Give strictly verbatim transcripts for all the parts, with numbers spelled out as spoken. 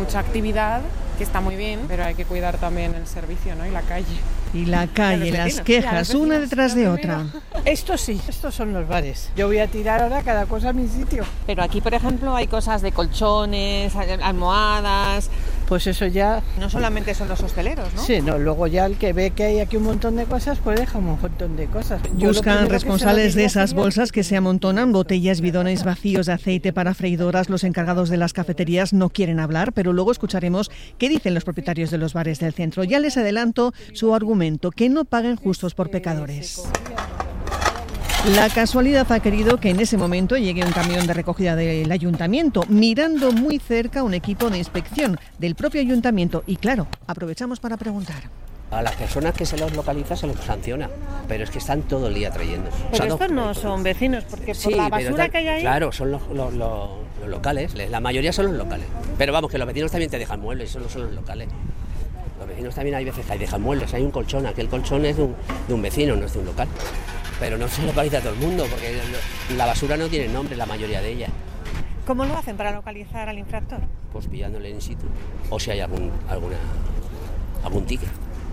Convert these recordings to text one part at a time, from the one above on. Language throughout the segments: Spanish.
mucha actividad, que está muy bien, pero hay que cuidar también el servicio, ¿no? Y la calle. Y la calle, las quejas, una detrás de otra. Esto sí, estos son los bares. Yo voy a tirar ahora cada cosa a mi sitio. Pero aquí, por ejemplo, hay cosas de colchones, almohadas. Pues eso ya... No solamente son los hosteleros, ¿no? Sí, no, luego ya el que ve que hay aquí un montón de cosas, pues deja un montón de cosas. Buscan responsables de esas bolsas que se amontonan, botellas, bidones vacíos de aceite para freidoras. Los encargados de las cafeterías no quieren hablar, pero luego escucharemos qué dicen los propietarios de los bares del centro. Ya les adelanto su argumento, que no paguen justos por pecadores. La casualidad ha querido que en ese momento llegue un camión de recogida del ayuntamiento, mirando muy cerca un equipo de inspección del propio ayuntamiento. Y claro, aprovechamos para preguntar. A las personas que se los localiza se los sanciona, pero es que están todo el día trayendo. Pero o sea, estos no son vecinos, porque por sí, la basura tal, que hay ahí... Claro, son los, los, los, los locales, la mayoría son los locales. Pero vamos, que los vecinos también te dejan muebles, eso no son los locales. Los vecinos también hay veces que hay dejan muebles, hay un colchón, aquel colchón es de un, de un vecino, no es de un local. Pero no se localiza a todo el mundo, porque la basura no tiene nombre, la mayoría de ella. ¿Cómo lo hacen para localizar al infractor? Pues pillándole in situ, o si hay algún, alguna, algún ticket.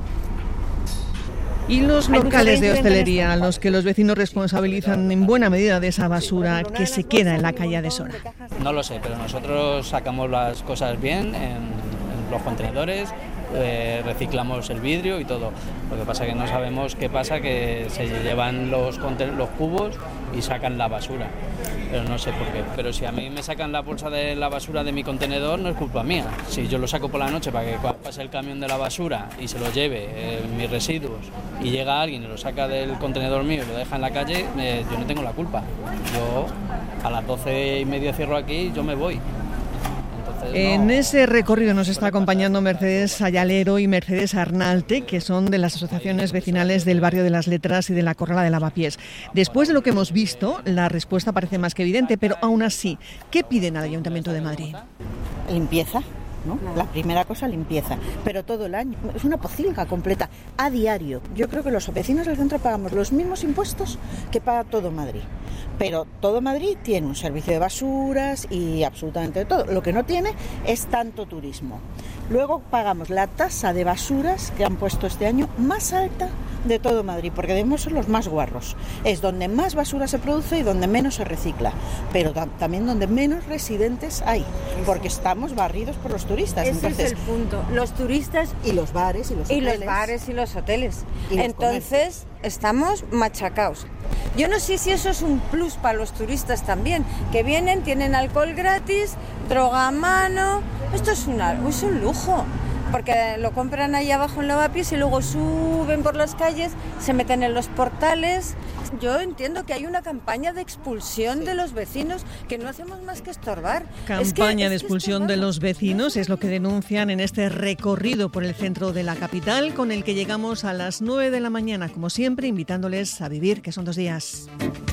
Y los locales de hostelería, a los que los vecinos responsabilizan en buena medida de esa basura que se queda en la calle de Sora. No lo sé, pero nosotros sacamos las cosas bien en, en los contenedores, eh, reciclamos el vidrio y todo. Lo que pasa es que no sabemos qué pasa, que se llevan los, los cubos y sacan la basura. Pero no sé por qué. Pero si a mí me sacan la bolsa de la basura de mi contenedor, no es culpa mía. Si yo lo saco por la noche para que cuando pase el camión de la basura y se lo lleve eh, mis residuos y llega alguien y lo saca del contenedor mío y lo deja en la calle, eh, yo no tengo la culpa. Yo a las doce y media cierro aquí, yo me voy. En ese recorrido nos está acompañando Mercedes Ayalero y Mercedes Arnalte, que son de las asociaciones vecinales del barrio de las Letras y de la Corrala de Lavapiés. Después de lo que hemos visto, la respuesta parece más que evidente, pero aún así, ¿qué piden al Ayuntamiento de Madrid? Limpieza, ¿no? La primera cosa, limpieza, pero todo el año. Es una pocilga completa, a diario. Yo creo que los vecinos del centro pagamos los mismos impuestos que paga todo Madrid. Pero todo Madrid tiene un servicio de basuras y absolutamente todo. Lo que no tiene es tanto turismo. Luego pagamos la tasa de basuras que han puesto este año más alta de todo Madrid, porque debemos ser los más guarros. Es donde más basura se produce y donde menos se recicla, pero tam- también donde menos residentes hay, porque estamos barridos por los turistas. Ese Entonces, es el punto. Los turistas y los bares y los y hoteles. los bares y los hoteles. Y los Entonces comercios. estamos machacados. Yo no sé si eso es un plus para los turistas también, que vienen, tienen alcohol gratis, droga a mano. Esto es, una, es un lujo, porque lo compran ahí abajo en Lavapiés y luego suben por las calles, se meten en los portales. Yo entiendo que hay una campaña de expulsión sí. de los vecinos, que no hacemos más que estorbar. Campaña es que, de es expulsión de los vecinos es lo que denuncian en este recorrido por el centro de la capital, con el que llegamos a las nueve de la mañana, como siempre, invitándoles a vivir, que son dos días.